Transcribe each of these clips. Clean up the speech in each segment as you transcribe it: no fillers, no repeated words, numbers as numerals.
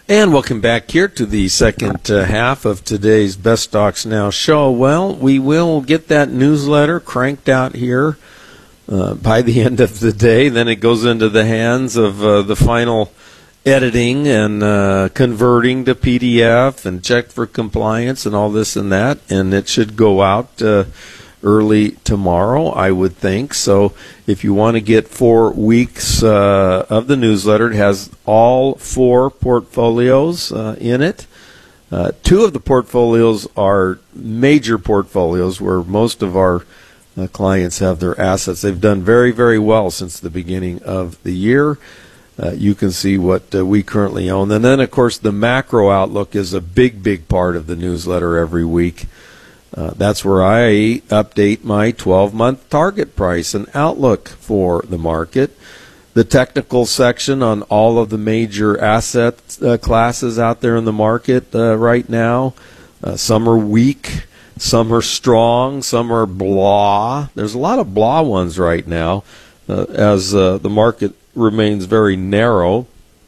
And welcome back here to the second half of today's Best Stocks Now show. Well, we will get that newsletter cranked out here by the end of the day. Then it goes into the hands of the final editing and converting to PDF and check for compliance and all this and that. And it should go out early tomorrow, I would think. So if you want to get 4 weeks of the newsletter, it has all 4 portfolios in it. 2 of the portfolios are major portfolios where most of our clients have their assets. They've done very, very well since the beginning of the year. You can see what we currently own. And then, of course, the macro outlook is a big, big part of the newsletter every week. That's where I update my 12-month target price and outlook for the market. The technical section on all of the major asset classes out there in the market right now. Some are weak, some are strong, some are blah. There's a lot of blah ones right now as the market remains very narrow.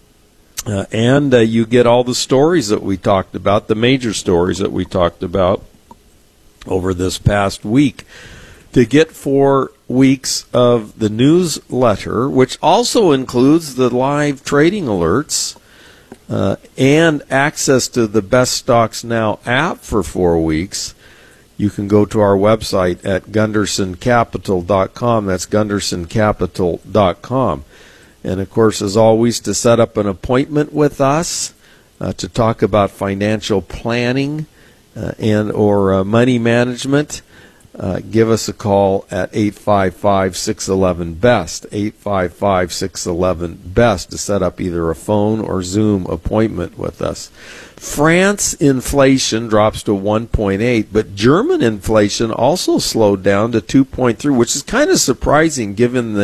And you get all the stories that we talked about, the major stories that we talked about over this past week. To get 4 weeks of the newsletter, which also includes the live trading alerts and access to the Best Stocks Now app for 4 weeks, you can go to our website at GundersonCapital.com. That's GundersonCapital.com. And, of course, as always, to set up an appointment with us to talk about financial planning and or money management, give us a call at 855-611-BEST, 855-611-BEST to set up either a phone or Zoom appointment with us. France inflation drops to 1.8, but German inflation also slowed down to 2.3, which is kind of surprising given the